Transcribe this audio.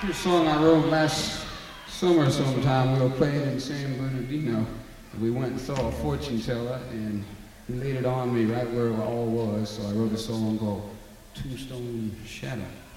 This song I wrote last summer sometime. We were playing in San Bernardino. We went and saw a fortune teller, and he laid it on me right where it all was. So I wrote a song called Tombstone Shadow.